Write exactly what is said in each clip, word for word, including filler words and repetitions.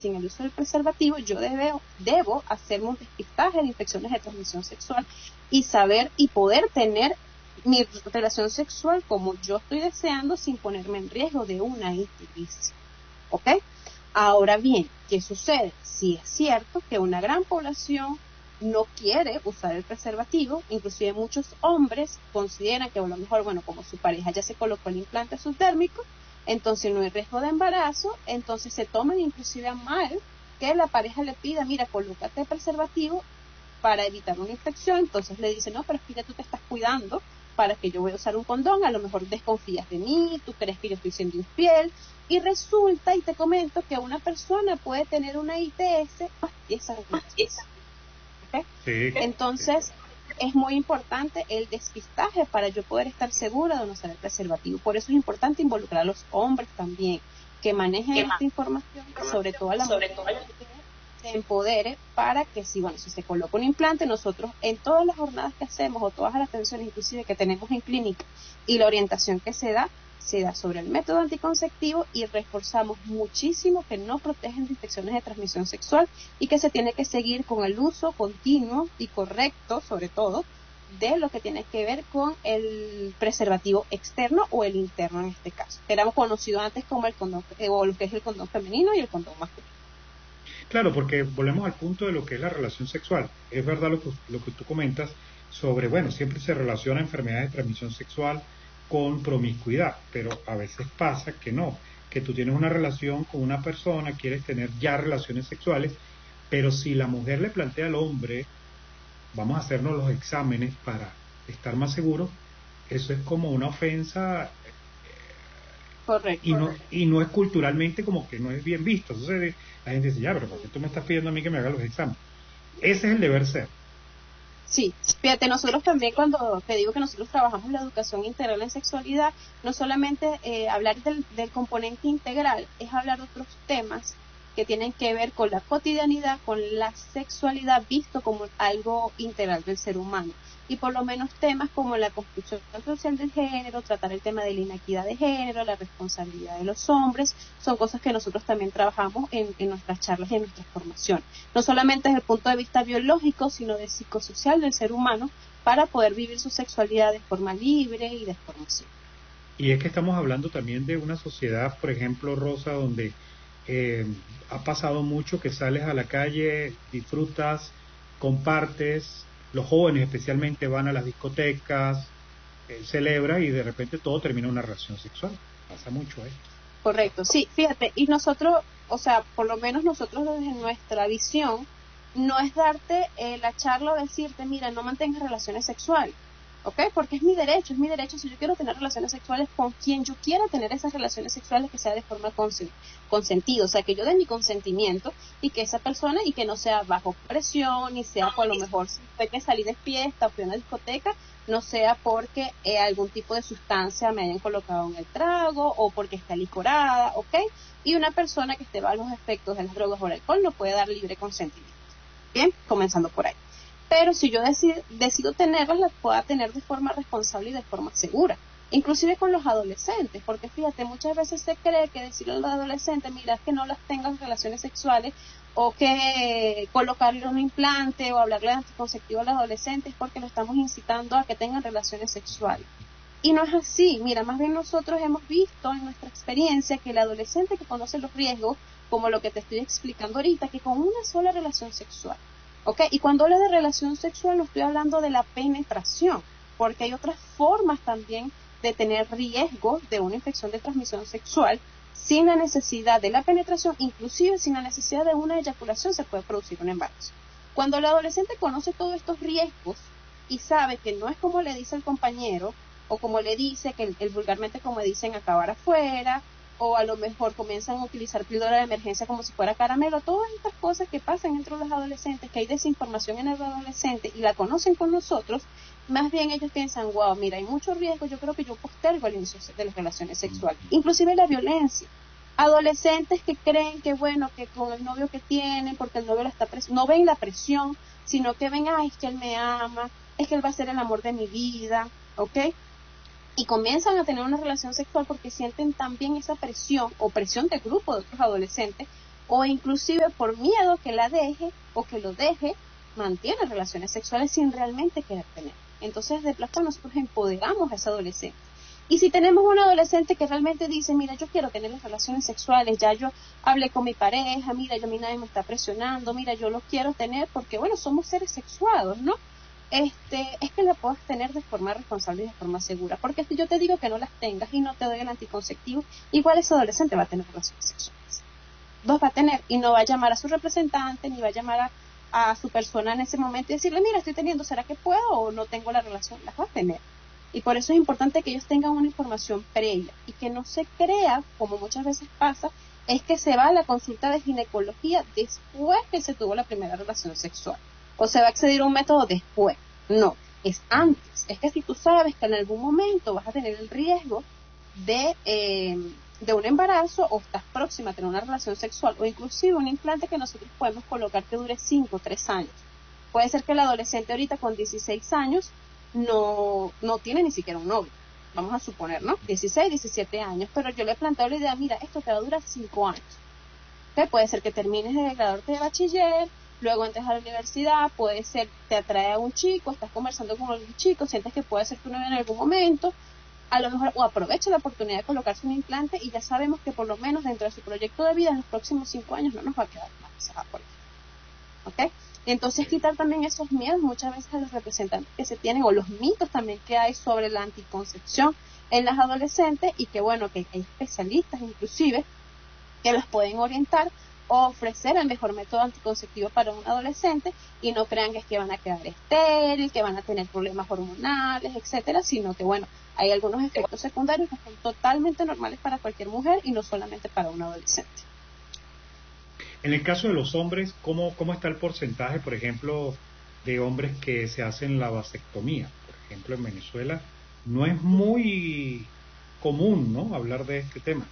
sin el uso del preservativo, yo debo, debo hacerme un despistaje de infecciones de transmisión sexual y saber y poder tener mi relación sexual como yo estoy deseando sin ponerme en riesgo de una I T I. ¿Ok? Ahora bien, ¿qué sucede? Sí es cierto que una gran población no quiere usar el preservativo, inclusive muchos hombres consideran que a lo mejor, bueno, como su pareja ya se colocó el implante subdérmico, entonces no hay riesgo de embarazo, entonces se toman inclusive a mal que la pareja le pida, mira, colócate el preservativo para evitar una infección, entonces le dice, no, pero es que ya tú te estás cuidando para que yo voy a usar un condón, a lo mejor desconfías de mí, tú crees que yo estoy siendo infiel, y resulta, y te comento, que una persona puede tener una I T S más esa esa. ¿Okay? Sí. Entonces, es muy importante el despistaje para yo poder estar segura de no usar el preservativo. Por eso es importante involucrar a los hombres también, que manejen esta más? información, sobre todo a la sobre mujer, se empodere para que si, bueno, si se coloca un implante, nosotros en todas las jornadas que hacemos o todas las atenciones inclusive que tenemos en clínica y la orientación que se da, se da sobre el método anticonceptivo y reforzamos muchísimo que no protegen de infecciones de transmisión sexual y que se tiene que seguir con el uso continuo y correcto, sobre todo, de lo que tiene que ver con el preservativo externo o el interno en este caso. Éramos conocidos antes como el condón, eh, o lo que es el condón femenino y el condón masculino. Claro, porque volvemos al punto de lo que es la relación sexual. Es verdad lo que, lo que tú comentas sobre, bueno, siempre se relaciona enfermedades de transmisión sexual con promiscuidad, pero a veces pasa que no, que tú tienes una relación con una persona, quieres tener ya relaciones sexuales, pero si la mujer le plantea al hombre, vamos a hacernos los exámenes para estar más seguros, eso es como una ofensa. Correcto. Y no, y no es culturalmente como que no es bien visto. Entonces la gente dice, ya, pero ¿por qué tú me estás pidiendo a mí que me haga los exámenes? Ese es el deber ser. Sí, fíjate, nosotros también cuando te digo que nosotros trabajamos la educación integral en sexualidad, no solamente eh, hablar del, del componente integral, es hablar de otros temas que tienen que ver con la cotidianidad, con la sexualidad visto como algo integral del ser humano. Y por lo menos temas como la construcción social del género, tratar el tema de la inequidad de género, la responsabilidad de los hombres, son cosas que nosotros también trabajamos en, en nuestras charlas y en nuestra formación. No solamente desde el punto de vista biológico, sino de psicosocial del ser humano, para poder vivir su sexualidad de forma libre y de forma segura. Y es que estamos hablando también de una sociedad, por ejemplo, Rosa, donde eh, ha pasado mucho que sales a la calle, disfrutas, compartes, los jóvenes especialmente van a las discotecas, eh, celebra y de repente todo termina en una relación sexual. Pasa mucho esto. Correcto, sí, fíjate, y nosotros, o sea, por lo menos nosotros desde nuestra visión, no es darte eh, la charla o decirte, mira, no mantengas relaciones sexuales, ¿ok? Porque es mi derecho, es mi derecho si yo quiero tener relaciones sexuales con quien yo quiera tener esas relaciones sexuales que sea de forma consentida, o sea, que yo dé mi consentimiento y que esa persona, y que no sea bajo presión, ni sea por lo mejor si fue que salí de fiesta o fui a una discoteca, no sea porque eh, algún tipo de sustancia me hayan colocado en el trago o porque está licorada, ¿ok? Y una persona que esté bajo los efectos de las drogas o el alcohol no puede dar libre consentimiento. Bien, comenzando por ahí. Pero si yo decido, decido tenerlas, las pueda tener de forma responsable y de forma segura. Inclusive con los adolescentes, porque fíjate, muchas veces se cree que decirle a los adolescentes, mira, es que no las tengas relaciones sexuales, o que colocarle un implante o hablarle de anticonceptivo a los adolescentes porque lo estamos incitando a que tengan relaciones sexuales. Y no es así, mira, más bien nosotros hemos visto en nuestra experiencia que el adolescente que conoce los riesgos, como lo que te estoy explicando ahorita, que con una sola relación sexual, ¿ok? Y cuando hablo de relación sexual no estoy hablando de la penetración, porque hay otras formas también de tener riesgo de una infección de transmisión sexual sin la necesidad de la penetración, inclusive sin la necesidad de una eyaculación se puede producir un embarazo. Cuando el adolescente conoce todos estos riesgos y sabe que no es como le dice el compañero, o como le dice, que el, el vulgarmente como dicen, acabar afuera, o a lo mejor comienzan a utilizar píldora de emergencia como si fuera caramelo, todas estas cosas que pasan entre los adolescentes, que hay desinformación en el adolescente y la conocen con nosotros, más bien ellos piensan, wow, mira, hay mucho riesgo, yo creo que yo postergo el inicio de las relaciones sexuales, inclusive la violencia. Adolescentes que creen que, bueno, que con el novio que tienen, porque el novio la está pres- no ven la presión, sino que ven, ay, es que él me ama, es que él va a ser el amor de mi vida, ¿ok? Y comienzan a tener una relación sexual porque sienten también esa presión, o presión de grupo de otros adolescentes, o inclusive por miedo que la deje o que lo deje, mantiene relaciones sexuales sin realmente querer tener. Entonces, de plata nosotros empoderamos a ese adolescente. Y si tenemos un adolescente que realmente dice, mira, yo quiero tener las relaciones sexuales, ya yo hablé con mi pareja, mira, yo a mí nadie me está presionando, mira, yo lo quiero tener porque, bueno, somos seres sexuados, ¿no? Este, es que la puedas tener de forma responsable y de forma segura. Porque si yo te digo que no las tengas y no te doy el anticonceptivo, igual ese adolescente va a tener relaciones sexuales. Dos va a tener y no va a llamar a su representante, ni va a llamar a, a su persona en ese momento y decirle, mira, estoy teniendo, ¿será que puedo o no tengo la relación? Las va a tener. Y por eso es importante que ellos tengan una información previa y que no se crea, como muchas veces pasa, es que se va a la consulta de ginecología después que se tuvo la primera relación sexual. O se va a acceder a un método después. No, es antes. Es que si tú sabes que en algún momento vas a tener el riesgo de, eh, de un embarazo o estás próxima a tener una relación sexual o inclusive un implante que nosotros podemos colocar que dure cinco o tres años. Puede ser que el adolescente ahorita con dieciséis años no, no tiene ni siquiera un novio, vamos a suponer, ¿no? dieciséis, diecisiete años, pero yo le he planteado la idea, mira, esto te va a durar cinco años. ¿Okay? Puede ser que termines de graduarte de bachiller, luego entres a la universidad, puede ser, te atrae a un chico, estás conversando con algún chico, sientes que puede ser tu novio en algún momento, a lo mejor, o aprovecha la oportunidad de colocarse un implante y ya sabemos que por lo menos dentro de su proyecto de vida en los próximos cinco años no nos va a quedar embarazada por ejemplo. ¿Ok? Entonces quitar también esos miedos muchas veces a los representantes que se tienen o los mitos también que hay sobre la anticoncepción en las adolescentes y que bueno, que hay especialistas inclusive que las pueden orientar o ofrecer el mejor método anticonceptivo para un adolescente y no crean que es que van a quedar estéril, que van a tener problemas hormonales, etcétera, sino que bueno, hay algunos efectos secundarios que son totalmente normales para cualquier mujer y no solamente para un adolescente. En el caso de los hombres, ¿cómo, cómo está el porcentaje, por ejemplo, de hombres que se hacen la vasectomía? Por ejemplo, en Venezuela no es muy común, ¿no?, hablar de este tema.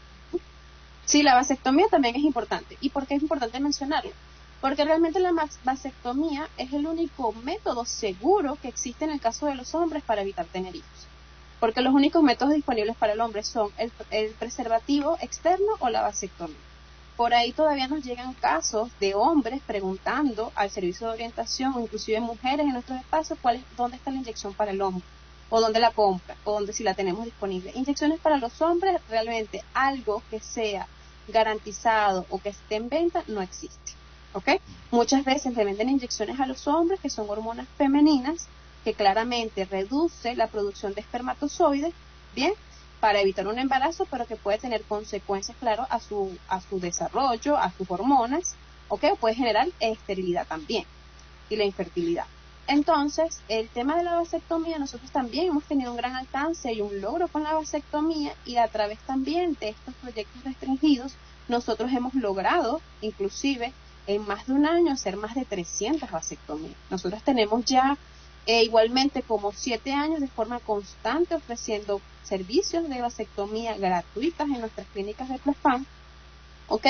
Sí, la vasectomía también es importante. ¿Y por qué es importante mencionarlo? Porque realmente la vasectomía es el único método seguro que existe en el caso de los hombres para evitar tener hijos. Porque los únicos métodos disponibles para el hombre son el, el preservativo externo o la vasectomía. Por ahí todavía nos llegan casos de hombres preguntando al servicio de orientación o inclusive mujeres en nuestros espacios cuál es, dónde está la inyección para el hombre o dónde la compra o dónde si la tenemos disponible. Inyecciones para los hombres, realmente algo que sea garantizado o que esté en venta no existe. ¿Ok? Muchas veces le venden inyecciones a los hombres que son hormonas femeninas que claramente reduce la producción de espermatozoides, ¿bien?, para evitar un embarazo, pero que puede tener consecuencias, claro, a su a su desarrollo, a sus hormonas, ¿ok? Puede generar esterilidad también y la infertilidad. Entonces, el tema de la vasectomía, nosotros también hemos tenido un gran alcance y un logro con la vasectomía y a través también de estos proyectos restringidos, nosotros hemos logrado, inclusive, en más de un año, hacer más de trescientas vasectomías. Nosotros tenemos ya E igualmente como siete años de forma constante ofreciendo servicios de vasectomía gratuitas en nuestras clínicas de Plafam, ¿ok?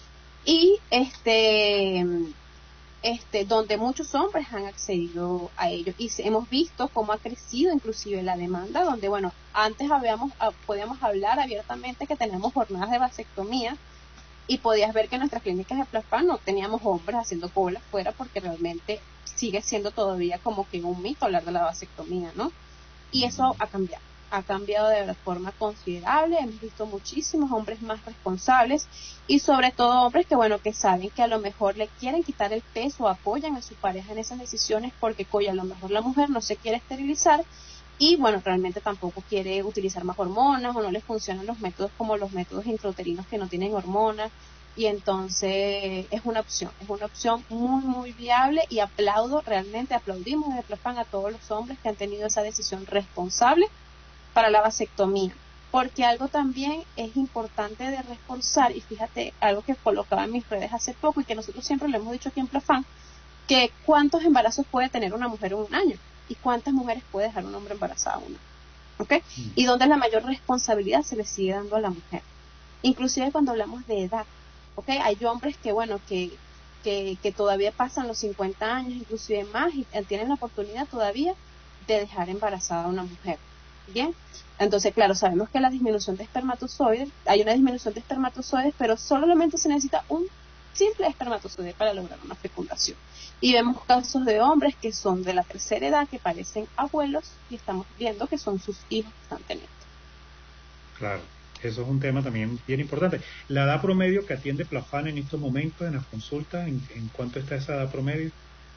Y este, este, donde muchos hombres han accedido a ello y hemos visto cómo ha crecido inclusive la demanda, donde bueno, antes habíamos, podíamos hablar abiertamente que tenemos jornadas de vasectomía y podías ver que en nuestras clínicas de Plafam no teníamos hombres haciendo cola fuera porque realmente sigue siendo todavía como que un mito hablar de la vasectomía, ¿no? Y eso ha cambiado, ha cambiado de forma considerable, hemos visto muchísimos hombres más responsables y sobre todo hombres que, bueno, que saben que a lo mejor le quieren quitar el peso o apoyan a su pareja en esas decisiones porque, coño, a lo mejor la mujer no se quiere esterilizar y, bueno, realmente tampoco quiere utilizar más hormonas o no les funcionan los métodos como los métodos intrauterinos que no tienen hormonas. Y entonces es una opción, es una opción muy, muy viable y aplaudo, realmente aplaudimos desde Plafam a todos los hombres que han tenido esa decisión responsable para la vasectomía. Porque algo también es importante de reforzar, y fíjate, algo que colocaba en mis redes hace poco y que nosotros siempre lo hemos dicho aquí en Plafam, que cuántos embarazos puede tener una mujer en un año y cuántas mujeres puede dejar un hombre embarazada una. ¿Ok? Mm. Y dónde la mayor responsabilidad se le sigue dando a la mujer. Inclusive cuando hablamos de edad. Okay, hay hombres que, bueno, que, que, que todavía pasan los cincuenta años, inclusive más, y tienen la oportunidad todavía de dejar embarazada a una mujer. Bien, entonces, claro, sabemos que la disminución de espermatozoides, hay una disminución de espermatozoides, pero solamente se necesita un simple espermatozoide para lograr una fecundación. Y vemos casos de hombres que son de la tercera edad, que parecen abuelos, y estamos viendo que son sus hijos que están teniendo. Claro, eso es un tema también bien importante. La edad promedio que atiende Plafan en estos momentos en las consultas, ¿en, en cuánto está esa edad promedio?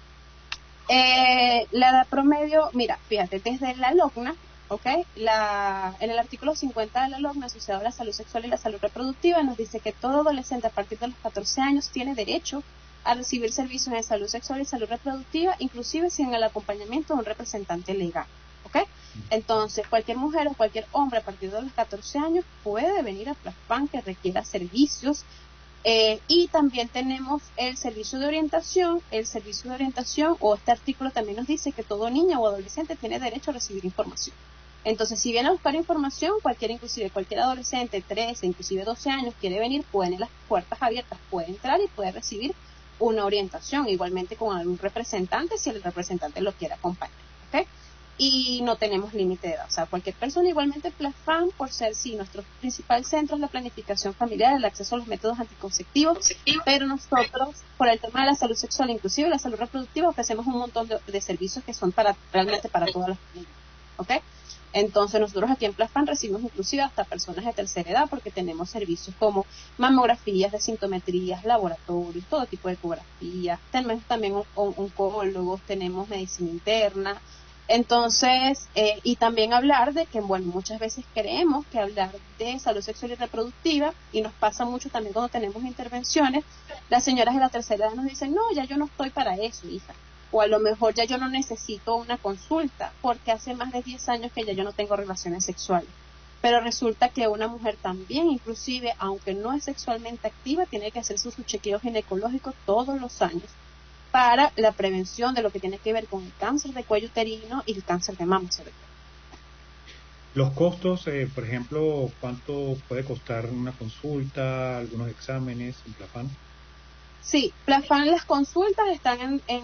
Eh, la edad promedio, mira, fíjate, desde la LOCNA, ¿okay? La, en el artículo cincuenta de la LOCNA, asociado a la salud sexual y la salud reproductiva, nos dice que todo adolescente a partir de los catorce años tiene derecho a recibir servicios de salud sexual y salud reproductiva, inclusive sin el acompañamiento de un representante legal, ¿ok? Entonces, cualquier mujer o cualquier hombre a partir de los catorce años puede venir a Plafan que requiera servicios. Eh, y también tenemos el servicio de orientación. El servicio de orientación, o este artículo también nos dice que todo niño o adolescente tiene derecho a recibir información. Entonces, si viene a buscar información, cualquier, inclusive cualquier adolescente, trece, inclusive doce años, quiere venir, puede, en las puertas abiertas, puede entrar y puede recibir una orientación, igualmente con algún representante, si el representante lo quiere acompañar, ¿ok? Y no tenemos límite de edad, o sea, cualquier persona, igualmente Plafan, por ser, sí, nuestro principal centro es la planificación familiar, el acceso a los métodos anticonceptivos, pero nosotros, por el tema de la salud sexual, inclusive la salud reproductiva, ofrecemos un montón de, de servicios que son para realmente para todas las familias, ¿ok? Entonces nosotros aquí en Plafan recibimos inclusive hasta personas de tercera edad, porque tenemos servicios como mamografías, de sintometrías, laboratorios, todo tipo de ecografías, tenemos también un, un, oncólogos, tenemos medicina interna. Entonces, eh, y también hablar de que, bueno, muchas veces creemos que hablar de salud sexual y reproductiva, y nos pasa mucho también cuando tenemos intervenciones, las señoras de la tercera edad nos dicen, no, ya yo no estoy para eso, hija, o a lo mejor ya yo no necesito una consulta, porque hace más de diez años que ya yo no tengo relaciones sexuales. Pero resulta que una mujer también, inclusive, aunque no es sexualmente activa, tiene que hacerse su chequeo ginecológico todos los años, para la prevención de lo que tiene que ver con el cáncer de cuello uterino y el cáncer de mama, sobre todo. Los costos, eh, por ejemplo, ¿cuánto puede costar una consulta, algunos exámenes en Plafan? Sí, Plafan, las consultas están en, en,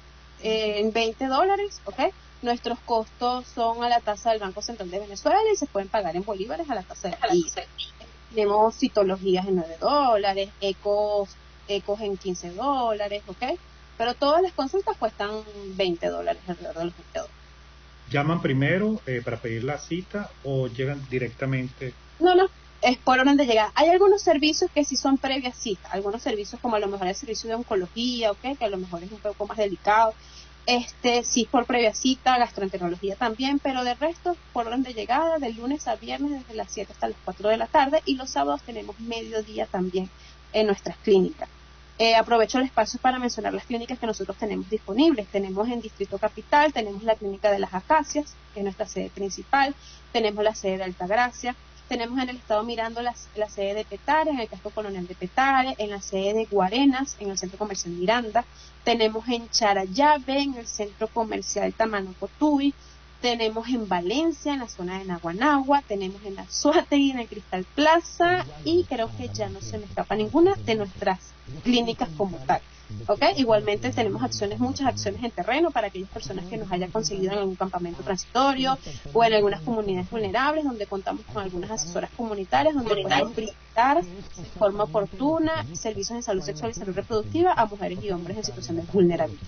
en veinte dólares, ¿ok? Nuestros costos son a la tasa del Banco Central de Venezuela y se pueden pagar en bolívares a la tasa de I C E. Tenemos citologías en nueve dólares, ecos, ecos en quince dólares, ¿ok? Pero todas las consultas cuestan veinte dólares, alrededor de los veinte dólares. ¿Llaman primero eh, para pedir la cita o llegan directamente? No, no, es por orden de llegada. Hay algunos servicios que sí son previa cita, algunos servicios como a lo mejor el servicio de oncología, ¿ok? Que a lo mejor es un poco más delicado. Este sí por previa cita, gastroenterología también, pero de resto por orden de llegada, de lunes a viernes desde las siete hasta las cuatro de la tarde, y los sábados tenemos mediodía también en nuestras clínicas. Eh, aprovecho el espacio para mencionar las clínicas que nosotros tenemos disponibles. Tenemos en Distrito Capital, tenemos la Clínica de las Acacias, que es nuestra sede principal, tenemos la sede de Altagracia, tenemos en el estado Mirando la, la sede de Petare, en el casco colonial de Petare, en la sede de Guarenas, en el centro comercial Miranda, tenemos en Charallave, en el centro comercial Tamanacotuy, tenemos en Valencia, en la zona de Naguanagua, tenemos en Anzoátegui, en el Cristal Plaza, y creo que ya no se me escapa ninguna de nuestras clínicas como tal. ¿Ok? Igualmente tenemos acciones, muchas acciones en terreno para aquellas personas que nos hayan conseguido en algún campamento transitorio o en algunas comunidades vulnerables, donde contamos con algunas asesoras comunitarias donde podemos brindar de forma oportuna servicios de salud sexual y salud reproductiva a mujeres y hombres en situación de vulnerabilidad.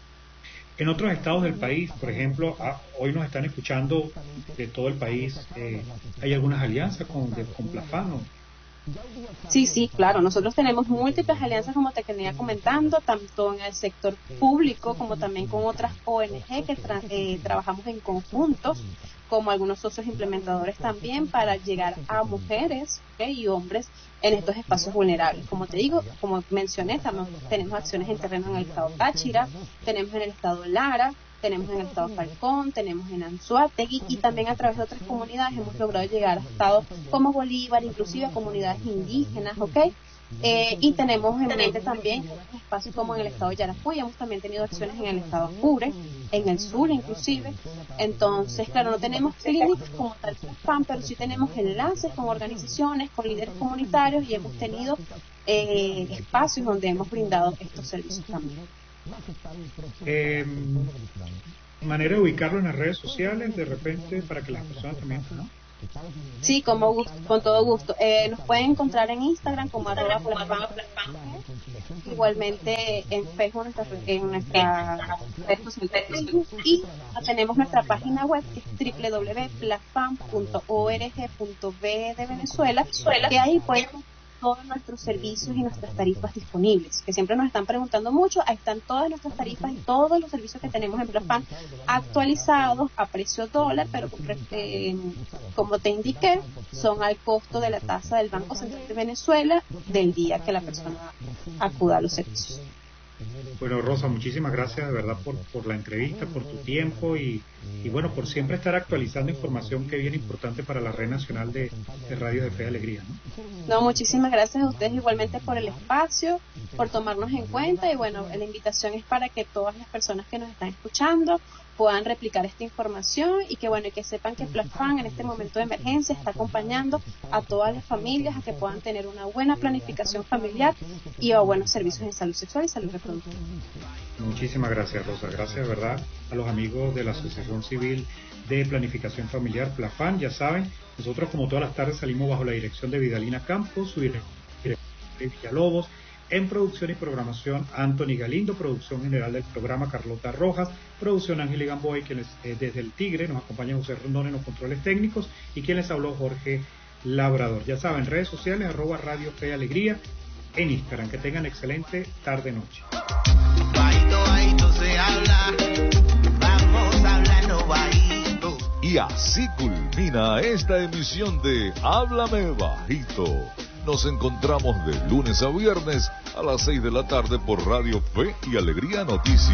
En otros estados del país, por ejemplo, ah, hoy nos están escuchando de todo el país, eh, ¿hay algunas alianzas con, de, con Plafan? Sí, sí, claro. Nosotros tenemos múltiples alianzas, como te venía comentando, tanto en el sector público como también con otras O N G que tra eh, trabajamos en conjunto, como algunos socios implementadores también, para llegar a mujeres, ¿okay? Y hombres en estos espacios vulnerables. Como te digo, como mencioné, también tenemos acciones en terreno en el estado Táchira, tenemos en el estado Lara, tenemos en el estado Falcón, tenemos en Anzoátegui, y también a través de otras comunidades hemos logrado llegar a estados como Bolívar, inclusive a comunidades indígenas, ¿ok? Eh, y tenemos en mente también espacios como en el estado de Yaracuy, hemos también tenido acciones en el estado Apure, en el sur inclusive. Entonces, claro, no tenemos clínicas como tal Plafan, pero sí tenemos enlaces con organizaciones, con líderes comunitarios, y hemos tenido eh, espacios donde hemos brindado estos servicios también. Eh, manera de ubicarlo en las redes sociales, de repente, para que las personas también, ¿no? Sí, como gusto, con todo gusto. Eh, nos pueden encontrar en Instagram como arroba plafam, igualmente en Facebook, nuestra, en nuestra red social Facebook, y tenemos nuestra página web que es doble u doble u doble u punto plafam punto org punto be de Venezuela, que ahí pueden todos nuestros servicios y nuestras tarifas disponibles, que siempre nos están preguntando mucho. Ahí están todas nuestras tarifas y todos los servicios que tenemos en Plafam actualizados a precio dólar, pero eh, como te indiqué, son al costo de la tasa del Banco Central de Venezuela del día que la persona acuda a los servicios. Bueno, Rosa, muchísimas gracias de verdad por, por la entrevista, por tu tiempo y, y bueno, por siempre estar actualizando información que es bien importante para la red nacional de, de Radio de Fe y Alegría, ¿no? No, muchísimas gracias a ustedes igualmente por el espacio, por tomarnos en cuenta, y bueno, la invitación es para que todas las personas que nos están escuchando puedan replicar esta información y que bueno, y que sepan que Plafam en este momento de emergencia está acompañando a todas las familias a que puedan tener una buena planificación familiar y a buenos servicios en salud sexual y salud reproductiva. Muchísimas gracias, Rosa. Gracias, ¿verdad?, a los amigos de la Asociación Civil de Planificación Familiar, Plafam. Ya saben, nosotros como todas las tardes salimos bajo la dirección de Vidalina Campos, su director de Villalobos, en producción y programación Anthony Galindo, producción general del programa Carlota Rojas, producción Ángel Gamboy, quienes eh, desde el Tigre nos acompaña José Rondón en los controles técnicos, y quien les habló Jorge Labrador. Ya saben, redes sociales, arroba Radio Fe y Alegría, en Instagram. Que tengan excelente tarde-noche. Bajito, bajito se habla, vamos hablando bajito. Y así culmina esta emisión de Háblame Bajito. Nos encontramos de lunes a viernes a las seis de la tarde por Radio Fe y Alegría Noticias.